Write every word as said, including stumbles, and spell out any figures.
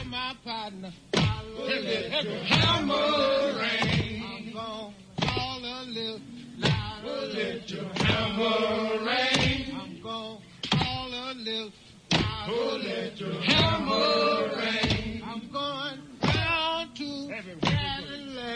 my partner. Let your hammer rain. I'm gonna call a little louder. Let your hammer rain. I'm gonna call a little louder. Oh, let your